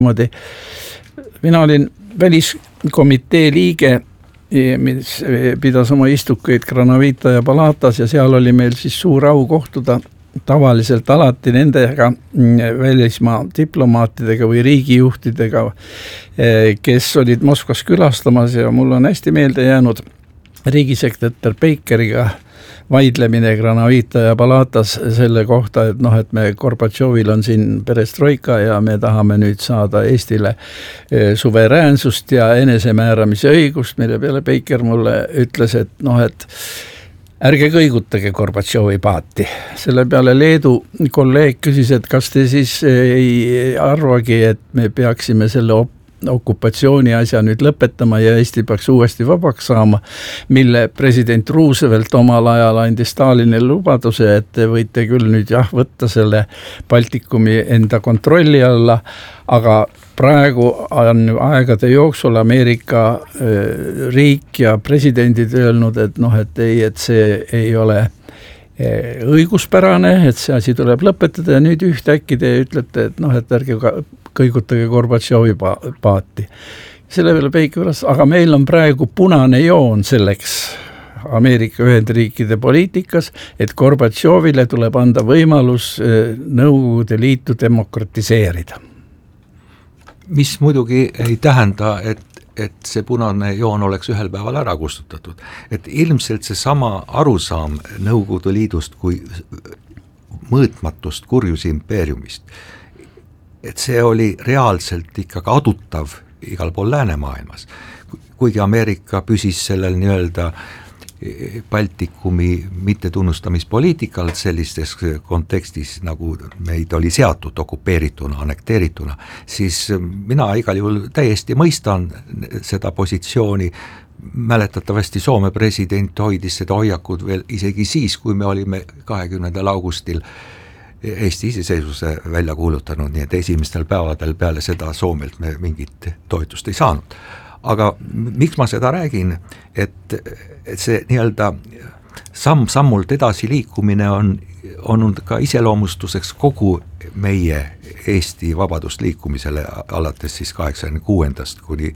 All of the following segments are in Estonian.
Mina olin väliskomitee liige, mis pidas oma istukeid Granavita ja Palatas ja seal oli meil siis suur au kohtuda tavaliselt alati nendega välismaa diplomaatidega või riigijuhtidega, kes olid Moskvas külastamas ja mul on hästi meelde jäänud riigisekretär Bakeriga vaidlemine Granavita ja Palatas selle kohta, et me Gorbatšovil on siin perestroika ja me tahame nüüd saada Eestile suveräänsust ja enesemääramise õigust, mille peale Baker mulle ütles, et ärge kõigutage Gorbatšovi paati. Selle peale Leedu kolleeg küsis, et kas te siis ei arvagi, et me peaksime selle okupatsiooni asja nüüd lõpetama ja Eesti peaks uuesti vabaks saama, mille president Roosevelt omal ajal andis Stalinile lubaduse, et te võite küll nüüd võtta selle Baltikumi enda kontrolli alla, aga praegu on aegade jooksul Ameerika riik ja presidendid öelnud, et see ei ole õiguspärane, et see asi tuleb lõpetada ja nüüd ühtäkki te ütlete, et ärge kõigutage Gorbatšovi paati. Selle peale Peiküras, aga meil on praegu punane joon selleks Ameerika Ühendriikide poliitikas, et Gorbatšovile tuleb anda võimalus Nõukogude Liitu demokratiseerida. Mis muidugi ei tähenda, et see punane joon oleks ühel päeval ära kustutatud. Et ilmselt see sama arusaam Nõukogude Liidust kui mõõtmatust kurjuse impeeriumist, et see oli reaalselt ikkagi adutav igal pool läänemaailmas. Kuigi Ameerika püsis sellel nii-öelda Baltikumi mittetunnustamispoliitikal sellistes kontekstis, nagu meid oli seatud okupeerituna, annekteerituna, siis mina igal juhul täiesti mõistan seda positsiooni. Mäletatavasti Soome president hoidis seda hoiakud veel isegi siis, kui me olime 20. augustil Eesti iseseisvuse välja kuulutanud, nii et esimestel päevadel peale seda Soomelt me mingit toetust ei saanud. Aga miks ma seda räägin, et see nii-öelda samm-sammult edasi liikumine on ka iseloomustuseks kogu meie Eesti vabadusliikumisele alates siis 86. kuni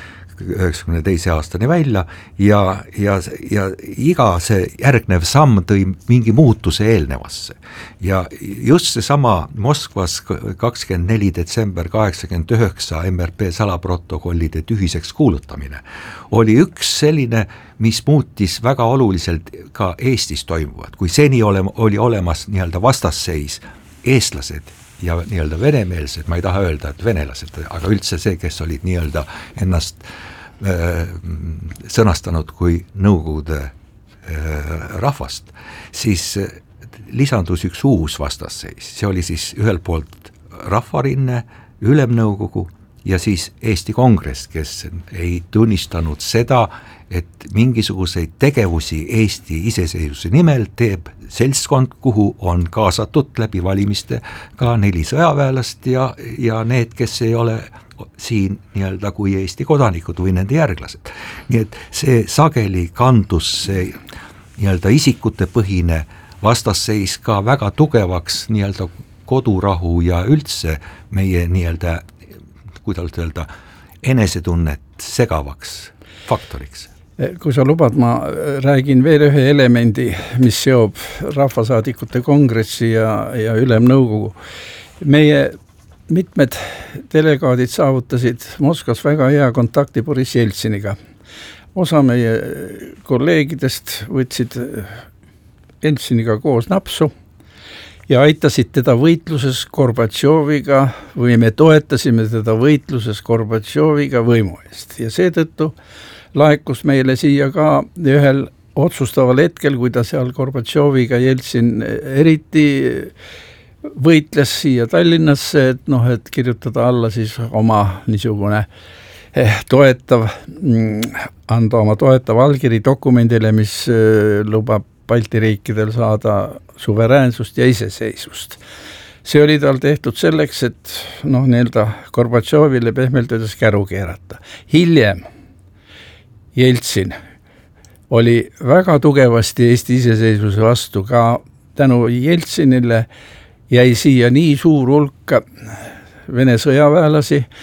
92. aastani välja ja iga see järgnev samm tõi mingi muutuse eelnevasse. Ja just see sama Moskvas 24. detsember 89 MRP salaprotokollide tühiseks kuulutamine oli üks selline, mis muutis väga oluliselt ka Eestis toimuvat, kui seni oli olemas nii-öelda vastasseis eestlased ja nii-öelda venemeelsed, ma ei taha öelda, et venelased, aga üldse see, kes olid nii-öelda ennast sõnastanud kui Nõukogude rahvast, siis lisandus üks uus vastasseis. See oli siis ühelt poolt Rahvarinne, Ülemnõukogu ja siis Eesti Kongress, kes ei tunnistanud seda, et mingisuguseid tegevusi Eesti iseseisvuse nimel teeb seltskond, kuhu on kaasatud läbi valimiste ka 4 sõjaväelast ja need, kes ei ole siin nii-öelda kui Eesti kodanikud või nende järglased. Nii et see sageli kandus see nii-öelda isikute põhine vastasseis ka väga tugevaks nii-öelda kodurahu ja üldse meie nii-öelda, kuidas öelda, enesetunnet segavaks faktoriks. Kui sa lubad, ma räägin veel ühe elemendi, mis seob rahvasaadikute kongressi ja Ülemnõukogu. Meie mitmed delegaadid saavutasid Moskvas väga hea kontakti Boris Jeltsiniga. Osa meie kolleegidest võtsid Jeltsiniga koos napsu ja aitasid teda võitluses Gorbatšoviga või me toetasime teda võitluses Gorbatšoviga võimu eest. Ja seetõttu laekus meile siia ka ühel otsustaval hetkel, kui ta seal Gorbatšoviga Jeltsin eriti võitles siia Tallinnasse, et kirjutada alla siis oma niisugune anda oma toetav allkiri dokumendile, mis lubab Balti riikidel saada suveräänsust ja iseseisvust. See oli tal tehtud selleks, et nii-öelda Gorbatšovile pehmelt öeldes käru keerata. Hiljem Jeltsin oli väga tugevasti Eesti iseseisvuse vastu, ka tänu Jeltsinile jäi siia nii suur hulk Vene sõjaväelasi